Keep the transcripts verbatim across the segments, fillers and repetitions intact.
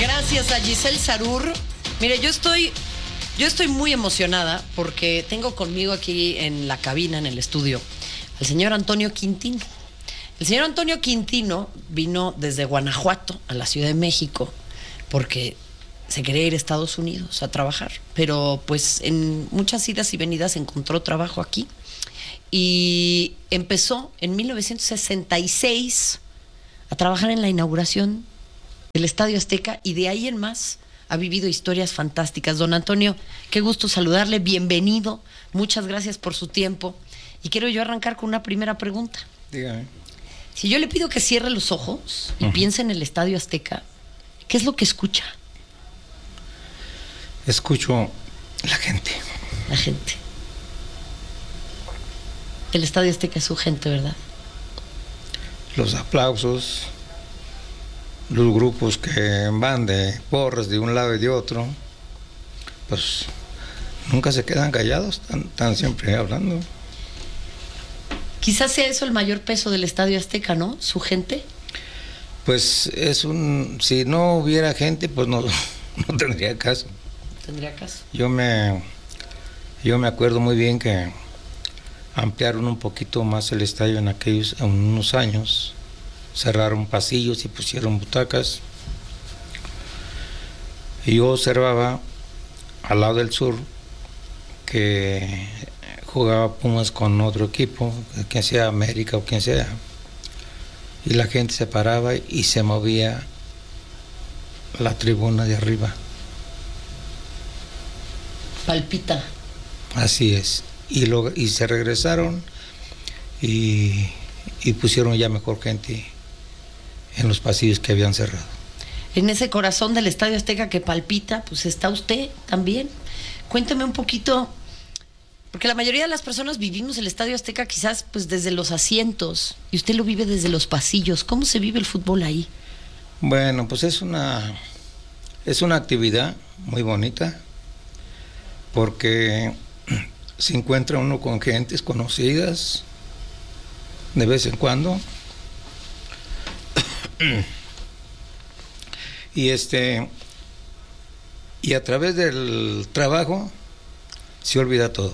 Gracias a Giselle Sarur. Mire, yo estoy, yo estoy muy emocionada porque tengo conmigo aquí en la cabina, en el estudio, al señor Antonio Quintino. El señor Antonio Quintino vino desde Guanajuato a la Ciudad de México porque se quería ir a Estados Unidos a trabajar, pero pues en muchas idas y venidas encontró trabajo aquí y empezó en mil novecientos sesenta y seis a trabajar en la inauguración del Estadio Azteca y de ahí en más ha vivido historias fantásticas. Don Antonio, qué gusto saludarle, bienvenido, muchas gracias por su tiempo y quiero yo arrancar con una primera pregunta. Dígame. Si yo le pido que cierre los ojos y uh-huh. piense en el Estadio Azteca, ¿qué es lo que escucha? Escucho la gente. La gente. El Estadio Azteca es su gente, ¿verdad? Los aplausos, los grupos que van de porras de un lado y de otro, pues nunca se quedan callados, están, están siempre hablando. Quizás sea eso el mayor peso del Estadio Azteca, ¿no? Su gente. Pues es un, si no hubiera gente, pues no, no tendría caso. Tendría caso. Yo me, yo me acuerdo muy bien que ampliaron un poquito más el estadio en aquellos, en unos años, cerraron pasillos y pusieron butacas. Y yo observaba al lado del sur que jugaba Pumas con otro equipo, quien sea América o quien sea, y la gente se paraba y se movía la tribuna de arriba. Palpita. Así es. Y, lo, y se regresaron y, y pusieron ya mejor gente en los pasillos que habían cerrado. En ese corazón del Estadio Azteca que palpita, pues está usted también. Cuénteme un poquito, porque la mayoría de las personas vivimos el Estadio Azteca quizás pues desde los asientos y usted lo vive desde los pasillos. ¿Cómo se vive el fútbol ahí? Bueno, pues es una es una actividad muy bonita porque se encuentra uno con gentes conocidas de vez en cuando y este y a través del trabajo se olvida todo.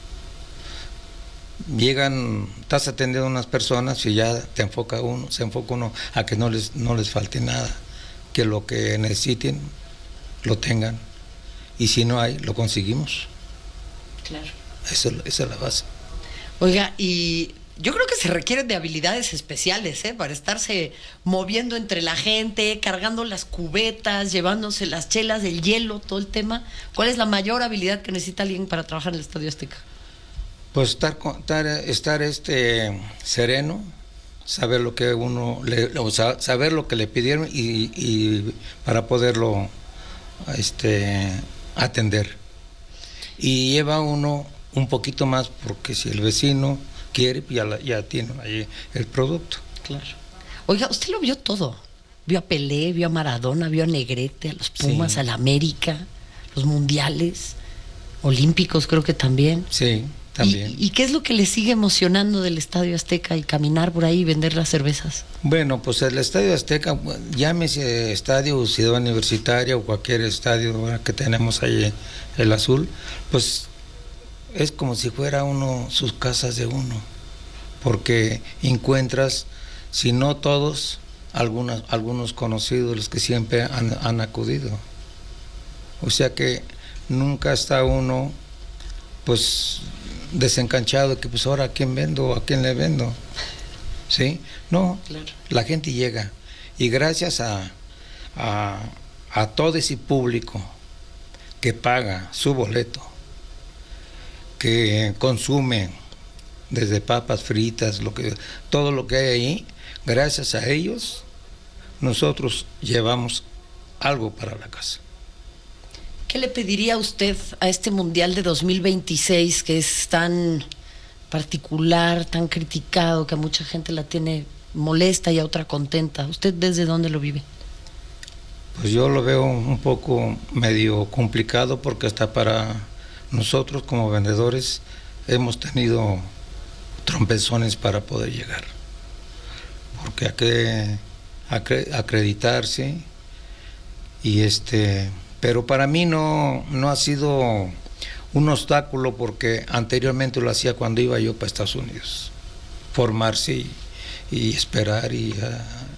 Llegan, estás atendiendo a unas personas y ya te enfoca uno, se enfoca uno a que no les no les falte nada, que lo que necesiten lo tengan y si no hay, lo conseguimos. Claro. Esa, esa es la base. Oiga, y yo creo que se requieren de habilidades especiales, ¿eh? Para estarse moviendo entre la gente, cargando las cubetas, llevándose las chelas, el hielo, todo el tema. ¿Cuál es la mayor habilidad que necesita alguien para trabajar en el Estadio Azteca? Pues estar, estar, estar este, sereno, saber lo que uno, le, o sea, saber lo que le pidieron y, y para poderlo este, atender. Y lleva uno un poquito más porque si el vecino quiere, ya, la, ya tiene ahí el producto. Claro. Oiga, usted lo vio todo. Vio a Pelé, vio a Maradona, vio a Negrete, a los Pumas, sí. A la América, los mundiales, olímpicos creo que también. Sí, también. ¿Y, ¿Y qué es lo que le sigue emocionando del Estadio Azteca y caminar por ahí y vender las cervezas? Bueno, pues el Estadio Azteca, llámese estadio Ciudad Universitaria o cualquier estadio que tenemos ahí, el azul, pues es como si fuera uno, sus casas de uno, porque encuentras, si no todos, algunas, algunos conocidos, los que siempre han, han acudido. O sea que nunca está uno, pues, desencanchado, que pues ahora a quién vendo, a quién le vendo, ¿sí? No, claro. La gente llega, y gracias a, a, a todo ese público que paga su boleto, que consume desde papas fritas, lo que, todo lo que hay ahí, gracias a ellos, nosotros llevamos algo para la casa. ¿Qué le pediría usted a este Mundial de dos mil veintiséis que es tan particular, tan criticado, que a mucha gente la tiene molesta y a otra contenta? ¿Usted desde dónde lo vive? Pues yo lo veo un poco medio complicado porque hasta para nosotros como vendedores hemos tenido trompezones para poder llegar. Porque hay que acreditarse Y este, pero para mí no, no ha sido un obstáculo porque anteriormente lo hacía cuando iba yo para Estados Unidos. Formarse y, y esperar y... Uh,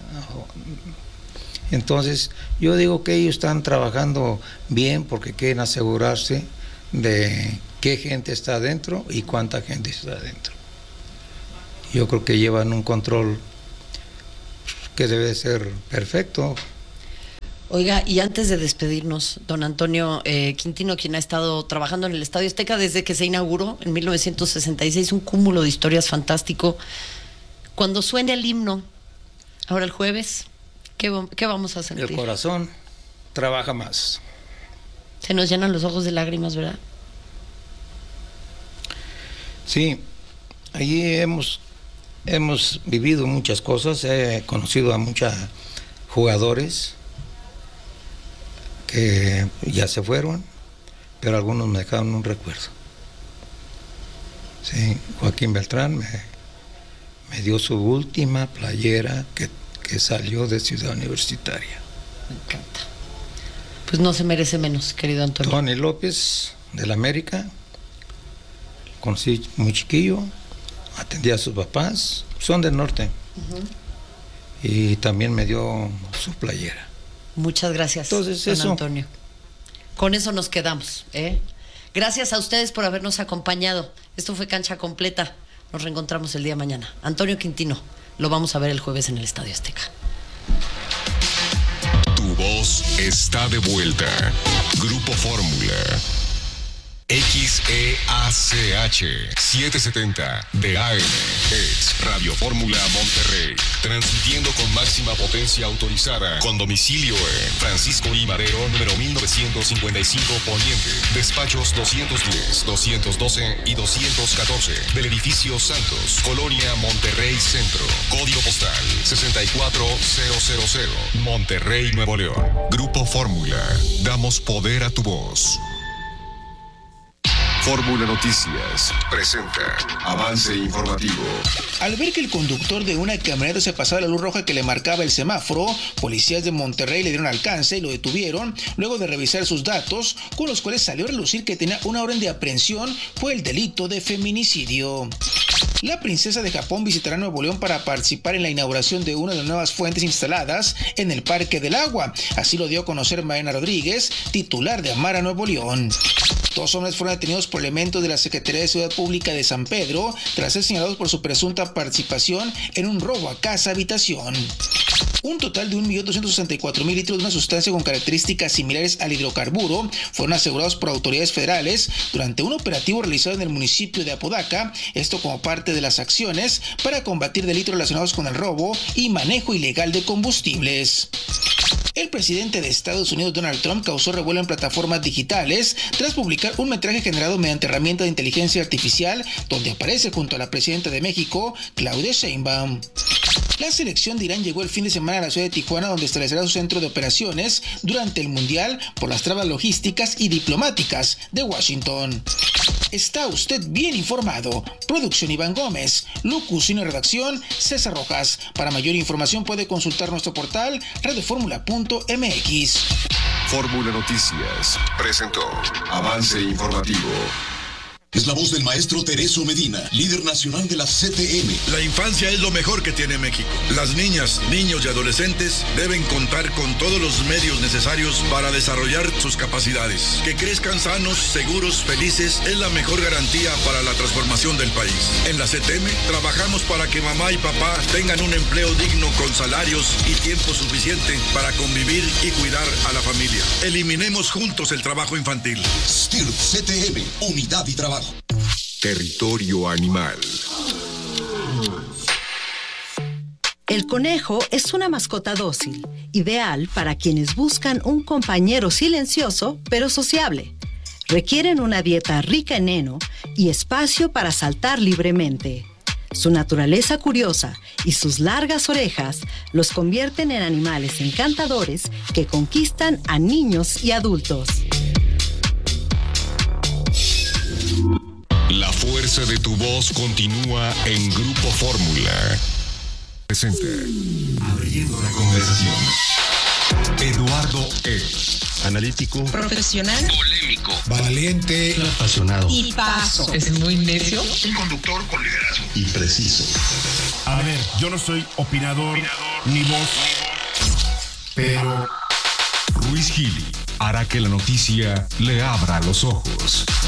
entonces yo digo que ellos están trabajando bien porque quieren asegurarse de qué gente está adentro y cuánta gente está adentro. Yo creo que llevan un control que debe ser perfecto. Oiga, y antes de despedirnos, don Antonio eh, Quintino, quien ha estado trabajando en el Estadio Azteca desde que se inauguró en mil novecientos sesenta y seis, un cúmulo de historias fantástico. Cuando suene el himno, ahora el jueves, ¿qué, qué vamos a sentir? El corazón trabaja más. Se nos llenan los ojos de lágrimas, ¿verdad? Sí, allí hemos, hemos vivido muchas cosas, he conocido a muchos jugadores que ya se fueron, pero algunos me dejaron un recuerdo. Sí, Joaquín Beltrán me, me dio su última playera que, que salió de Ciudad Universitaria. Me encanta. Pues no se merece menos, querido Antonio. Tony López, del América, conocí muy chiquillo, atendía a sus papás, son del norte, uh-huh. Y también me dio su playera. Muchas gracias, Entonces, don eso. Antonio. Con eso nos quedamos, ¿eh? Gracias a ustedes por habernos acompañado. Esto fue Cancha Completa. Nos reencontramos el día de mañana. Antonio Quintino, lo vamos a ver el jueves en el Estadio Azteca. Tu voz está de vuelta. Grupo Fórmula. X E A C H setecientos setenta de A M. Es Radio Fórmula Monterrey. Transmitiendo con máxima potencia autorizada. Con domicilio en Francisco I. Madero, número mil novecientos cincuenta y cinco Poniente. Despachos doscientos diez, doscientos doce y doscientos catorce. Del edificio Santos, Colonia Monterrey Centro. Código postal sesenta y cuatro mil. Monterrey, Nuevo León. Grupo Fórmula. Damos poder a tu voz. Fórmula Noticias presenta avance informativo. Al ver que el conductor de una camioneta se pasaba la luz roja que le marcaba el semáforo, policías de Monterrey le dieron alcance y lo detuvieron luego de revisar sus datos, con los cuales salió a relucir que tenía una orden de aprehensión por el delito de feminicidio. La princesa de Japón visitará Nuevo León para participar en la inauguración de una de las nuevas fuentes instaladas en el Parque del Agua. Así lo dio a conocer Mariana Rodríguez, titular de Amara Nuevo León. Dos hombres fueron detenidos por elementos de la Secretaría de Seguridad Pública de San Pedro tras ser señalados por su presunta participación en un robo a casa-habitación. Un total de un millón doscientos sesenta y cuatro mil litros de una sustancia con características similares al hidrocarburo fueron asegurados por autoridades federales durante un operativo realizado en el municipio de Apodaca, esto como parte de las acciones para combatir delitos relacionados con el robo y manejo ilegal de combustibles. El presidente de Estados Unidos, Donald Trump, causó revuelo en plataformas digitales tras publicar un metraje generado mediante herramientas de inteligencia artificial donde aparece junto a la presidenta de México, Claudia Sheinbaum. La selección de Irán llegó el fin de semana a la ciudad de Tijuana, donde establecerá su centro de operaciones durante el Mundial por las trabas logísticas y diplomáticas de Washington. Está usted bien informado. Producción Iván Gómez, locución y redacción César Rojas. Para mayor información puede consultar nuestro portal radioformula punto m x. Fórmula Noticias presentó avance informativo. Es la voz del maestro Tereso Medina, líder nacional de la C T M. La infancia es lo mejor que tiene México. Las niñas, niños y adolescentes deben contar con todos los medios necesarios para desarrollar sus capacidades. Que crezcan sanos, seguros, felices es la mejor garantía para la transformación del país. En la C T M trabajamos para que mamá y papá tengan un empleo digno con salarios y tiempo suficiente para convivir y cuidar a la familia. Eliminemos juntos el trabajo infantil. S T I R P C T M, Unidad y Trabajo. Territorio Animal. El conejo es una mascota dócil, ideal para quienes buscan un compañero silencioso pero sociable. Requieren una dieta rica en heno y espacio para saltar libremente. Su naturaleza curiosa y sus largas orejas los convierten en animales encantadores que conquistan a niños y adultos. La fuerza de tu voz continúa en Grupo Fórmula. Presenta Abriendo la conversación. Eduardo E. analítico, profesional, polémico, valiente, apasionado y paso. Es muy necio. Un conductor con liderazgo y preciso. A ver, yo no soy opinador, opinador ni voz, pero Ruiz Gili hará que la noticia le abra los ojos.